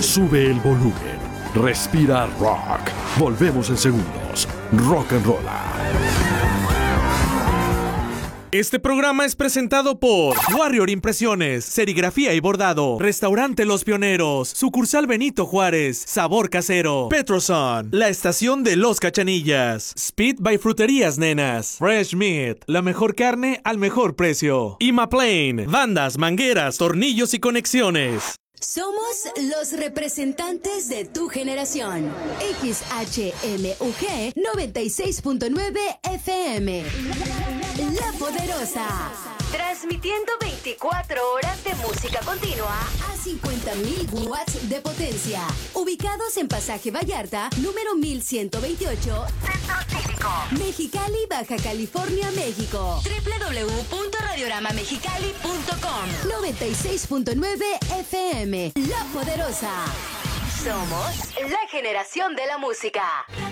Sube el volumen. Respira rock. Volvemos en segundos. Rock and Roll. Este programa es presentado por Warrior Impresiones, Serigrafía y Bordado, Restaurante Los Pioneros, Sucursal Benito Juárez, Sabor Casero, Petroson, La Estación de Los Cachanillas, Speed by Fruterías Nenas, Fresh Meat, la mejor carne al mejor precio, Imaplane, bandas, mangueras, tornillos y conexiones. Somos los representantes de tu generación. XHMUG 96.9 FM. La Poderosa. Transmitiendo 24 horas de música continua a 50.000 watts de potencia. Ubicados en Pasaje Vallarta, número 1128, Centro Cívico, Mexicali, Baja California, México. www.radioramamexicali.com. 96.9 FM. La Poderosa. Somos la generación de la música.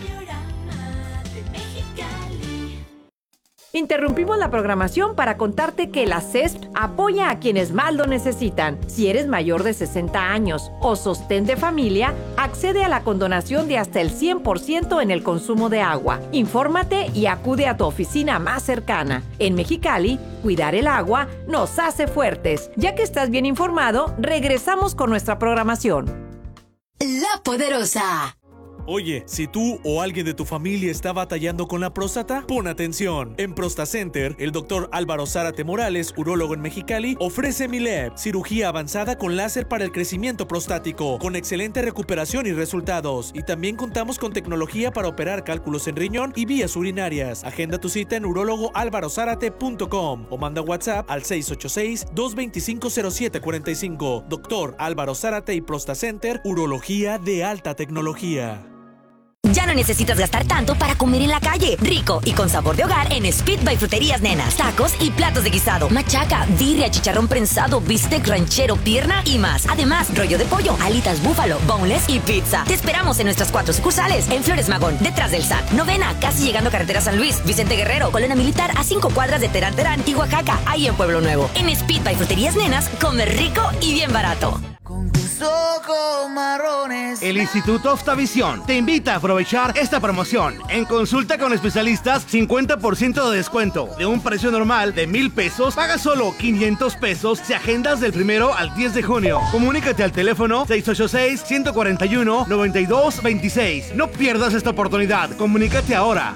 Interrumpimos la programación para contarte que la CESP apoya a quienes más lo necesitan. Si eres mayor de 60 años o sostén de familia, accede a la condonación de hasta el 100% en el consumo de agua. Infórmate y acude a tu oficina más cercana. En Mexicali, cuidar el agua nos hace fuertes. Ya que estás bien informado, regresamos con nuestra programación. La Poderosa. Oye, si tú o alguien de tu familia está batallando con la próstata, pon atención. En ProstaCenter, el doctor Álvaro Zárate Morales, urólogo en Mexicali, ofrece MILEP, cirugía avanzada con láser para el crecimiento prostático, con excelente recuperación y resultados. Y también contamos con tecnología para operar cálculos en riñón y vías urinarias. Agenda tu cita en urólogoalvarozárate.com o manda WhatsApp al 686-225-0745. Doctor Álvaro Zárate y ProstaCenter, urología de alta tecnología. Ya no necesitas gastar tanto para comer en la calle. Rico y con sabor de hogar en Speed by Fruterías Nenas. Tacos y platos de guisado, machaca, birria, chicharrón prensado, bistec ranchero, pierna y más. Además, rollo de pollo, alitas búfalo, boneless y pizza. Te esperamos en nuestras 4 sucursales. En Flores Magón, detrás del SAT. Novena, casi llegando a Carretera San Luis. Vicente Guerrero, Colonia Militar, a 5 cuadras de Terán Terán y Oaxaca, ahí en Pueblo Nuevo. En Speed by Fruterías Nenas, come rico y bien barato. Con tus ojos marrones. El Instituto Oftavisión te invita a aprovechar esta promoción. En consulta con especialistas, 50% de descuento. De un precio normal de 1,000 pesos, paga solo 500 pesos si agendas del 1 al 10 de junio. Comunícate al teléfono 686-141-9226. No pierdas esta oportunidad. Comunícate ahora.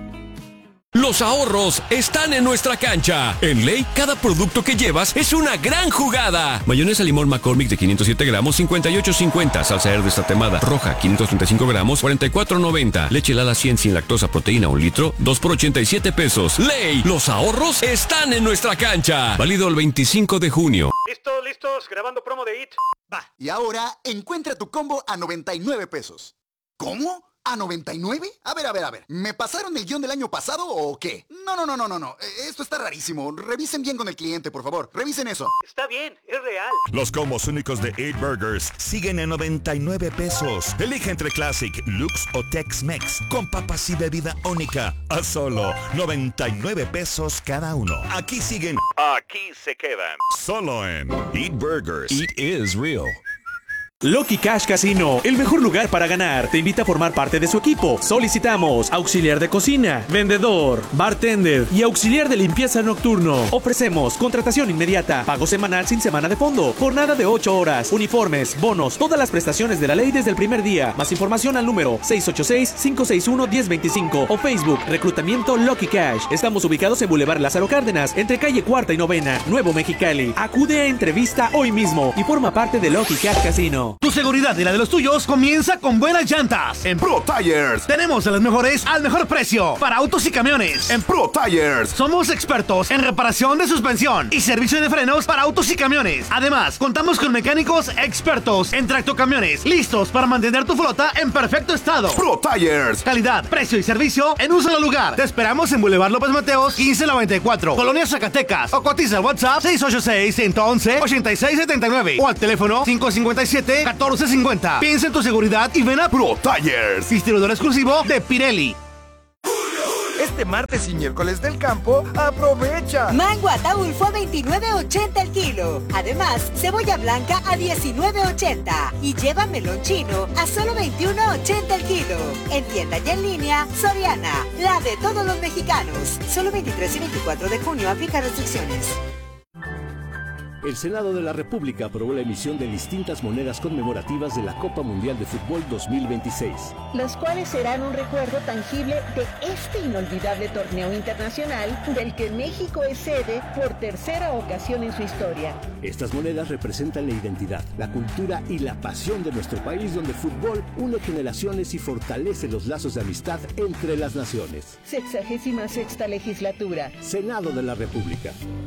Los ahorros están en nuestra cancha. En Ley, cada producto que llevas es una gran jugada. Mayonesa limón McCormick de 507 gramos, 58.50. Salsa verde tatemada roja, 535 gramos, 44.90. Leche Lala 100 sin lactosa, proteína 1 litro, 2 por 87 pesos. Ley, los ahorros están en nuestra cancha. Válido el 25 de junio. ¿Listos? Grabando promo de IT. Va. Y ahora, encuentra tu combo a 99 pesos. ¿Cómo? ¿A 99? A ver. ¿Me pasaron el guión del año pasado o qué? No. Esto está rarísimo. Revisen bien con el cliente, por favor. Revisen eso. Está bien, es real. Los combos únicos de 8 Burgers siguen en 99 pesos. Elige entre Classic, Lux o Tex-Mex con papas y bebida única a solo 99 pesos cada uno. Aquí siguen. Aquí se quedan. Solo en 8 Burgers. It is real. Lucky Cash Casino, el mejor lugar para ganar. Te invita a formar parte de su equipo. Solicitamos auxiliar de cocina, vendedor, bartender y auxiliar de limpieza nocturno. Ofrecemos contratación inmediata, pago semanal sin semana de fondo, jornada de 8 horas, uniformes, bonos, todas las prestaciones de la ley desde el primer día. Más información al número 686-561-1025 o Facebook, Reclutamiento Lucky Cash. Estamos ubicados en Boulevard Lázaro Cárdenas, entre calle 4 y 9, Nuevo Mexicali. Acude a entrevista hoy mismo y forma parte de Lucky Cash Casino. Tu seguridad y la de los tuyos comienza con buenas llantas. En Pro Tires tenemos a las mejores al mejor precio para autos y camiones. En Pro Tires somos expertos en reparación de suspensión y servicio de frenos para autos y camiones. Además, contamos con mecánicos expertos en tractocamiones, listos para mantener tu flota en perfecto estado. Pro Tires, calidad, precio y servicio en un solo lugar. Te esperamos en Boulevard López Mateos 1594, Colonia Zacatecas, o cotiza al WhatsApp 686-111-8679 o al teléfono 557-1450. Piensa en tu seguridad y ven a Pro Tires, distribuidor exclusivo de Pirelli. este martes y miércoles del campo, aprovecha. Mango Ataulfo a 29.80 el kilo. Además, cebolla blanca a 19.80. Y lleva melón chino a solo 21.80 el kilo. En tienda y en línea, Soriana, la de todos los mexicanos. Solo 23 y 24 de junio, aplica restricciones. El Senado de la República aprobó la emisión de distintas monedas conmemorativas de la Copa Mundial de Fútbol 2026. Las cuales serán un recuerdo tangible de este inolvidable torneo internacional del que México es sede por tercera ocasión en su historia. Estas monedas representan la identidad, la cultura y la pasión de nuestro país, donde el fútbol une generaciones y fortalece los lazos de amistad entre las naciones. 66ª legislatura. Senado de la República.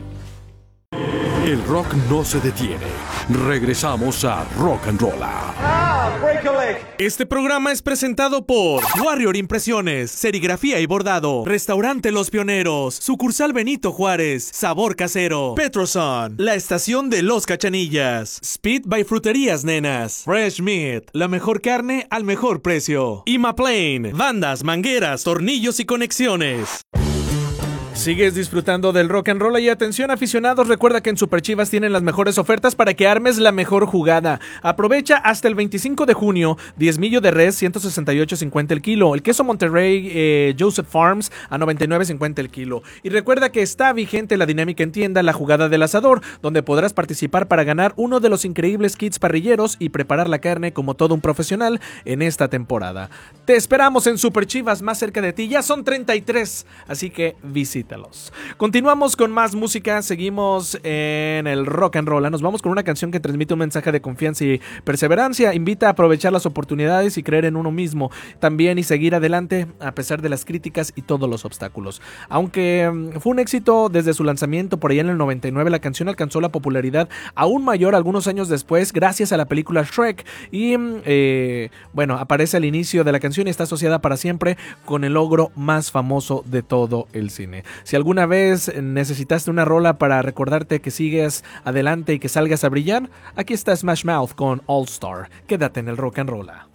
El rock no se detiene. Regresamos a Rock and Rolla. Este programa es presentado por Warrior Impresiones, Serigrafía y Bordado, Restaurante Los Pioneros, Sucursal Benito Juárez, Sabor Casero, Petroson, La Estación de Los Cachanillas, Speed by Fruterías Nenas, Fresh Meat, la mejor carne al mejor precio, Imaplane, bandas, mangueras, tornillos y conexiones. ¿Sigues disfrutando del rock and roll? Y atención aficionados, recuerda que en Super Chivas tienen las mejores ofertas para que armes la mejor jugada. Aprovecha hasta el 25 de junio, 10 millo de res, 168.50 el kilo. El queso Monterrey Joseph Farms a 99.50 el kilo. Y recuerda que está vigente la dinámica en tienda, la jugada del asador, donde podrás participar para ganar uno de los increíbles kits parrilleros y preparar la carne como todo un profesional en esta temporada. Te esperamos en Super Chivas, más cerca de ti. Ya son 33, así que visítalos. Continuamos con más música, seguimos en el rock and roll. Nos vamos con una canción que transmite un mensaje de confianza y perseverancia. Invita a aprovechar las oportunidades y creer en uno mismo también y seguir adelante a pesar de las críticas y todos los obstáculos. Aunque fue un éxito desde su lanzamiento por allá en el 99, la canción alcanzó la popularidad aún mayor algunos años después gracias a la película Shrek y bueno, aparece al inicio de la canción y está asociada para siempre con el logro más famoso de todo el cine. Si alguna vez necesitaste una rola para recordarte que sigues adelante y que salgas a brillar, aquí está Smash Mouth con All Star. Quédate en el rock and roll.